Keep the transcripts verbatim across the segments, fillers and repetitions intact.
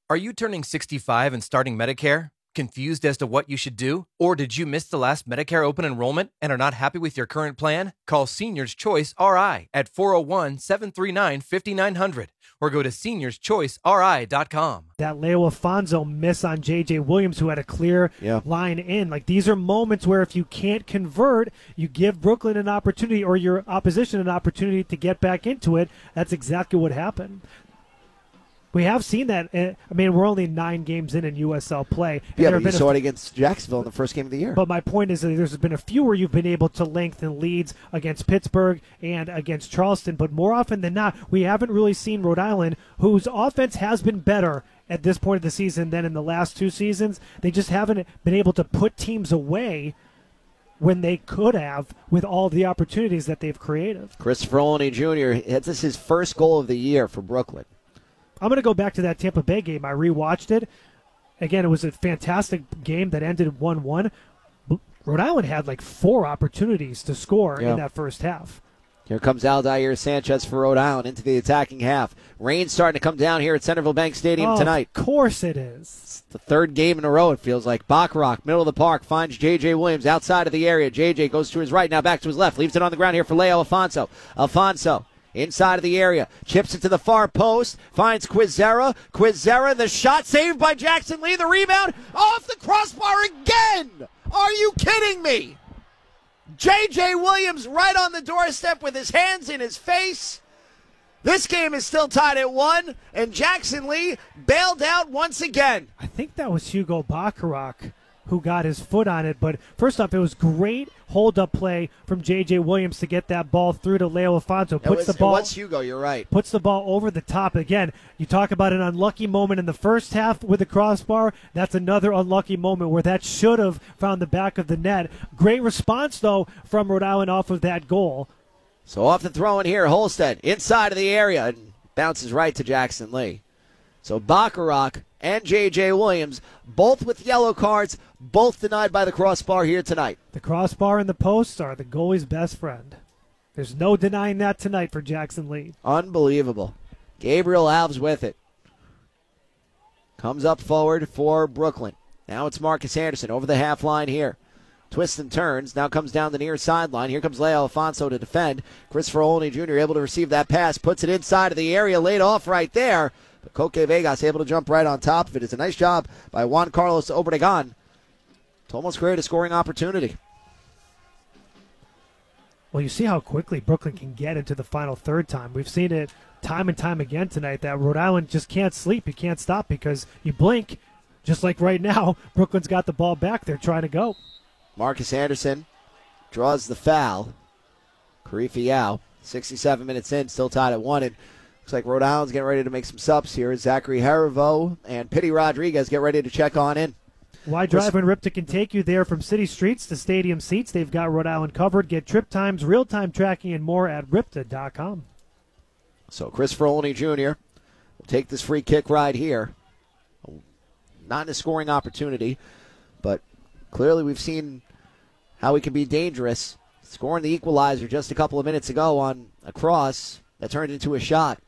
Are you turning sixty-five and starting Medicare? Confused as to what you should do? Or did you miss the last Medicare open enrollment and are not happy with your current plan? Call Seniors Choice R I at four oh one, seven three nine, five nine zero zero or go to seniors choice r i dot com. That Leo Alfonso miss on J J Williams, who had a clear yeah. line in. Like, these are moments where if you can't convert, you give Brooklyn an opportunity or your opposition an opportunity to get back into it. That's exactly what happened. We have seen that. I mean, we're only nine games in in U S L play. Yeah, but you saw it against Jacksonville in the first game of the year. But my point is that there's been a few where you've been able to lengthen leads against Pittsburgh and against Charleston. But more often than not, we haven't really seen Rhode Island, whose offense has been better at this point of the season than in the last two seasons. They just haven't been able to put teams away when they could have with all the opportunities that they've created. Christopher Olney Junior, this is his first goal of the year for Brooklyn. I'm going to go back to that Tampa Bay game. I rewatched it. Again, it was a fantastic game that ended one one. Rhode Island had like four opportunities to score yeah. in that first half. Here comes Aldair Sanchez for Rhode Island into the attacking half. Rain's starting to come down here at Centerville Bank Stadium oh, tonight. Of course it is. It's the third game in a row, it feels like. Bacharach, middle of the park, finds J J Williams outside of the area. J J goes to his right, now back to his left. Leaves it on the ground here for Leo Alfonso. Alfonso. Inside of the area, chips it to the far post, finds Quizera. Quizera, the shot saved by Jackson Lee. The rebound off the crossbar again. Are you kidding me? J J Williams right on the doorstep with his hands in his face. This game is still tied at one, and Jackson Lee bailed out once again. I think that was Hugo Bacharach who got his foot on it. But first off, it was great hold-up play from J J Williams to get that ball through to Leo Alfonso. Puts was, the ball. It was Hugo, you're right. Puts the ball over the top. Again, you talk about an unlucky moment in the first half with the crossbar. That's another unlucky moment where that should have found the back of the net. Great response, though, from Rhode Island off of that goal. So off the throw in here, Holstead inside of the area and bounces right to Jackson Lee. So Bacharach and J J Williams, both with yellow cards, both denied by the crossbar here tonight. The crossbar and the posts are the goalie's best friend. There's no denying that tonight for Jackson Lee. Unbelievable. Gabriel Alves with it. Comes up forward for Brooklyn. Now it's Marcus Anderson over the half line here. Twists and turns. Now comes down the near sideline. Here comes Leo Alfonso to defend. Christopher Olney Junior able to receive that pass. Puts it inside of the area. Laid off right there. But Coque Vegas able to jump right on top of it. It's a nice job by Juan Carlos Obregon to almost create a scoring opportunity. Well, you see how quickly Brooklyn can get into the final third time. We've seen it time and time again tonight that Rhode Island just can't sleep. You can't stop because you blink. Just like right now, Brooklyn's got the ball back. They're trying to go. Marcus Anderson draws the foul. Karifi Yao, sixty-seven minutes in, still tied at one. And looks like Rhode Island's getting ready to make some subs here. Zachary Harivo and Pity Rodriguez get ready to check on in. Why drive when Ripta can take you there from city streets to stadium seats? They've got Rhode Island covered. Get trip times, real-time tracking, and more at ripta dot com. So Christopher Olney Junior will take this free kick right here. Not in a scoring opportunity, but clearly we've seen how he can be dangerous. Scoring the equalizer just a couple of minutes ago on a cross that turned into a shot.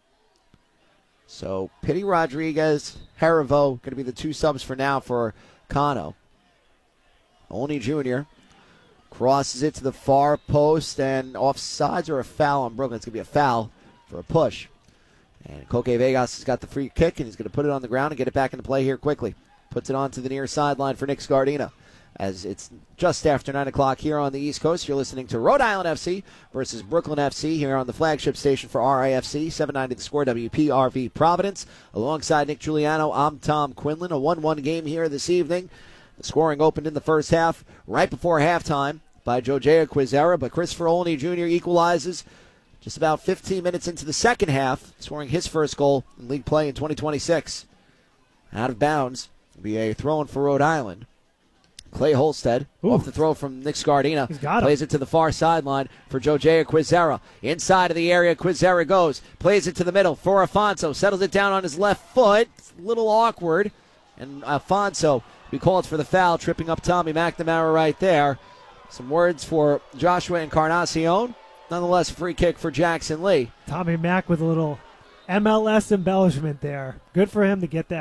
So Pity Rodriguez, Harivo going to be the two subs for now for Kano. Olney Junior crosses it to the far post, and offsides or a foul on Brooklyn. It's going to be a foul for a push. And Coque Vegas has got the free kick, and he's going to put it on the ground and get it back into play here quickly. Puts it onto the near sideline for Nick Scardina. As it's just after nine o'clock here on the East Coast, you're listening to Rhode Island F C versus Brooklyn F C here on the flagship station for R I F C, seven ninety The Score, W P R V Providence. Alongside Nick Giuliano, I'm Tom Quinlan. A one one game here this evening. The scoring opened in the first half, right before halftime, by Jojea Quizera, but Christopher Olney Junior equalizes just about fifteen minutes into the second half, scoring his first goal in league play in twenty twenty-six. Out of bounds will be a throw-in for Rhode Island. Clay Holstead, Ooh. off the throw from Nick Scardina, plays it to the far sideline for Jojea Quizera. Inside of the area, Quizera goes, plays it to the middle for Alfonso, settles it down on his left foot. It's a little awkward, and Alfonso, we called for the foul, tripping up Tommy McNamara right there. Some words for Joshua Encarnacion. Nonetheless, a free kick for Jackson Lee. Tommy Mack with a little M L S embellishment there. Good for him to get that